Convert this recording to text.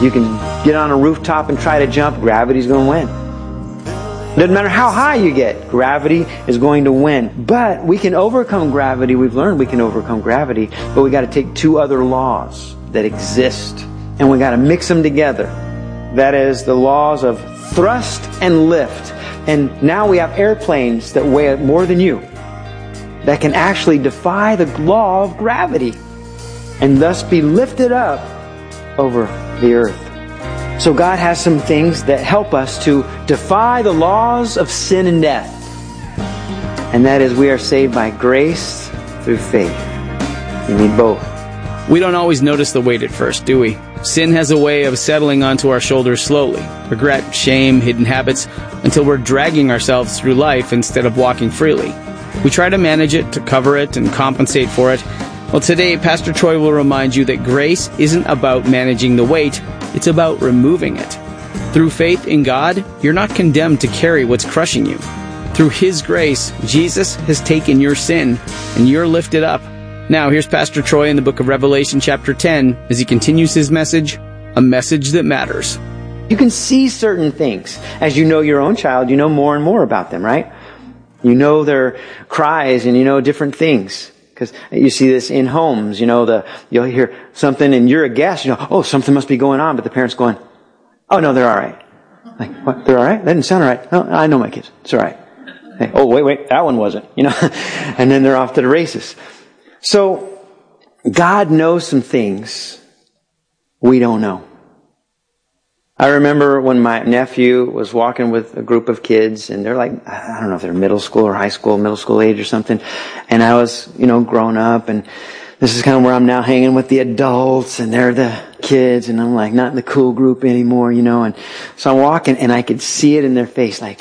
You can get on a rooftop and try to jump, gravity's going to win. Doesn't matter how high you get, gravity is going to win. But we can overcome gravity. We've learned we can overcome gravity, but we got to take two other laws that exist, and we got to mix them together. That is the laws of thrust and lift. And now we have airplanes that weigh more than you, that can actually defy the law of gravity and thus be lifted up over the earth. So God has some things that help us to defy the laws of sin and death. And that is, we are saved by grace through faith. You need both. We don't always notice the weight at first, do we? Sin has a way of settling onto our shoulders slowly. Regret, shame, hidden habits, until we're dragging ourselves through life instead of walking freely. We try to manage it, to cover it, and compensate for it. Well, today, Pastor Troy will remind you that grace isn't about managing the weight, it's about removing it. Through faith in God, you're not condemned to carry what's crushing you. Through His grace, Jesus has taken your sin, and you're lifted up. Now, here's Pastor Troy in the book of Revelation chapter 10, as he continues his message, a message that matters. You can see certain things. As you know your own child, you know more and more about them, right? You know their cries and you know different things. Because you see this in homes, you'll hear something and you're a guest, oh, something must be going on, but the parent's going, oh no, they're alright. Like, what, they're alright? That didn't sound alright. No, I know my kids. It's alright. Hey, oh, wait, that one wasn't, and then they're off to the races. So, God knows some things we don't know. I remember when my nephew was walking with a group of kids, and they're like, I don't know if they're middle school or middle school age or something. And I was, grown up, and this is kind of where I'm now hanging with the adults, and they're the kids, and I'm like not in the cool group anymore, and so I'm walking, and I could see it in their face, like,